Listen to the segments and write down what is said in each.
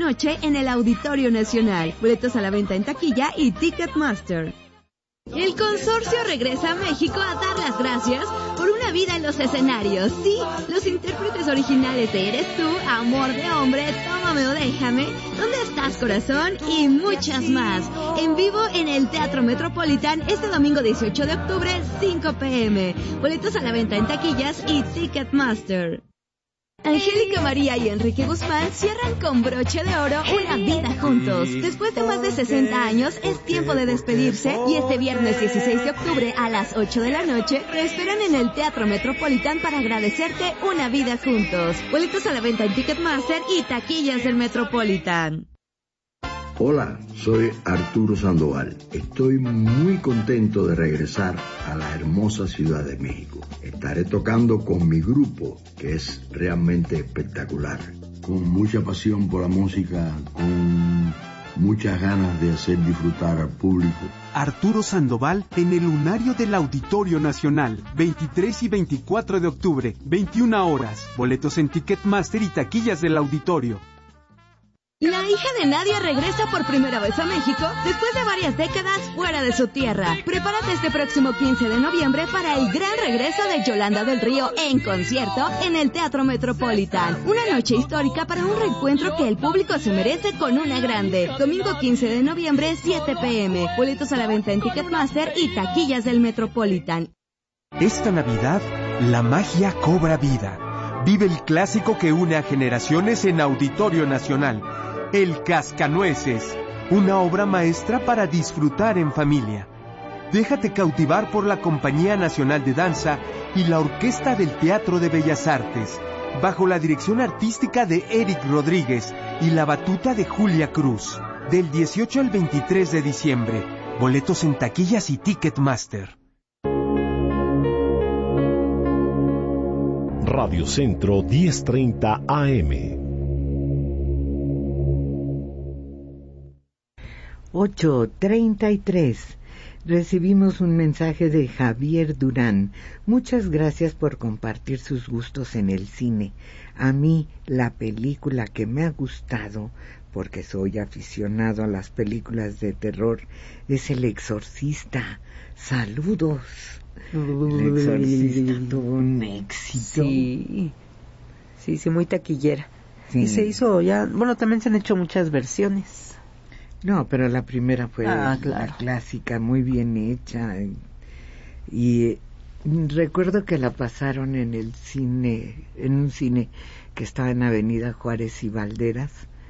noche en el Auditorio Nacional. Boletos a la venta en taquilla y Ticketmaster. El consorcio regresa a México a dar las gracias por una vida en los escenarios. Sí, los intérpretes originales de Eres Tú, Amor de Hombre, Tómame o Déjame, ¿Dónde estás, corazón? Y muchas más. En vivo en el Teatro Metropolitan este domingo 18 de octubre, 5 p.m. Boletos a la venta en taquillas y Ticketmaster. Angélica María y Enrique Guzmán cierran con broche de oro una vida juntos. Después de más de 60 años, es tiempo de despedirse y este viernes 16 de octubre a las 8 de la noche te esperan en el Teatro Metropolitan para agradecerte una vida juntos. Boletos a la venta en Ticketmaster y taquillas del Metropolitan. Hola, soy Arturo Sandoval. Estoy muy contento de regresar a la hermosa Ciudad de México. Estaré tocando con mi grupo, que es realmente espectacular. Con mucha pasión por la música, con muchas ganas de hacer disfrutar al público. Arturo Sandoval en el Lunario del Auditorio Nacional, 23 y 24 de octubre, 21 horas. Boletos en Ticketmaster y taquillas del auditorio. La hija de Nadia regresa por primera vez a México después de varias décadas fuera de su tierra. Prepárate este próximo 15 de noviembre para el gran regreso de Yolanda del Río en concierto en el Teatro Metropolitan. Una noche histórica para un reencuentro que el público se merece con una grande. Domingo 15 de noviembre, 7 p.m. Boletos a la venta en Ticketmaster y taquillas del Metropolitan. Esta Navidad, la magia cobra vida. Vive el clásico que une a generaciones en Auditorio Nacional. El Cascanueces, una obra maestra para disfrutar en familia. Déjate cautivar por la Compañía Nacional de Danza y la Orquesta del Teatro de Bellas Artes, bajo la dirección artística de Eric Rodríguez y la batuta de Julia Cruz. Del 18 al 23 de diciembre. Boletos en taquillas y Ticketmaster. Radio Centro 1030 AM. 8:33. Recibimos un mensaje de Javier Durán. Muchas gracias por compartir sus gustos en el cine. A mí, la película que me ha gustado, porque soy aficionado a las películas de terror, es El Exorcista. Saludos. El Exorcista tuvo un éxito. Sí, muy taquillera. Sí. Y se hizo ya, bueno, también se han hecho muchas versiones. No, pero la primera fue la clásica, muy bien hecha. Y recuerdo que la pasaron en el cine, en un cine que estaba en Avenida Juárez y Valderas.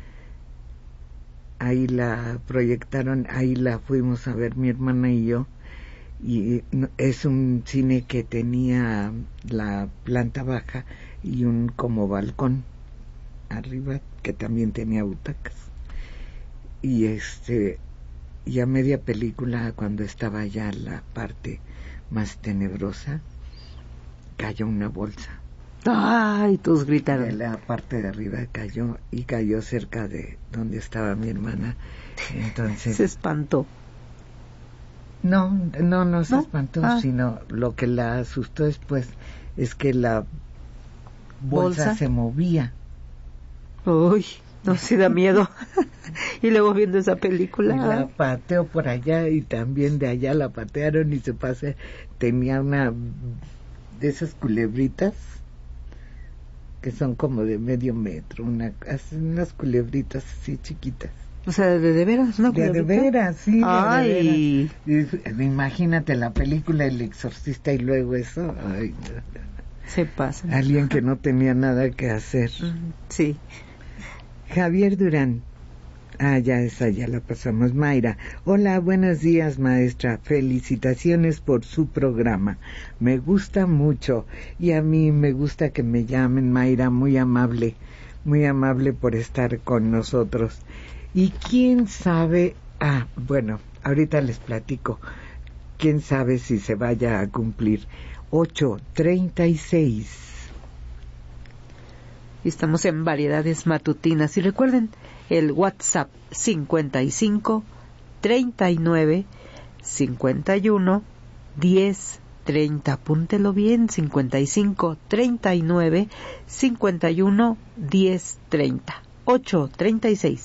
Ahí la proyectaron, ahí la fuimos a ver mi hermana y yo. Y es un cine que tenía la planta baja y un como balcón arriba que también tenía butacas. Y y a media película, cuando estaba ya la parte más tenebrosa, cayó una bolsa. ¡Ay! Todos gritaron. De la parte de arriba cayó y cayó cerca de donde estaba mi hermana. Entonces se espantó. No se espantó, sino lo que la asustó después es que la bolsa se movía. Uy, no, sí da miedo. Y luego viendo esa película. Y la pateó por allá y también de allá la patearon y se pasó. Tenía una de esas culebritas que son como de medio metro, unas culebritas así chiquitas. O sea, ¿de veras? ¿No? De veras, sí. Ay. De veras. Imagínate la película El Exorcista y luego eso. Ay, se pasa. Alguien que no tenía nada que hacer. Sí. Javier Durán. Ya la pasamos. Mayra. Hola, buenos días, maestra. Felicitaciones por su programa. Me gusta mucho. Y a mí me gusta que me llamen Mayra. Muy amable por estar con nosotros. Y quién sabe, bueno, ahorita les platico, quién sabe si se vaya a cumplir. 8:36. Estamos en Variedades Matutinas y recuerden el WhatsApp 55 39 51 10 30. Apúntelo bien, 55 39 51 10 30. 8:36.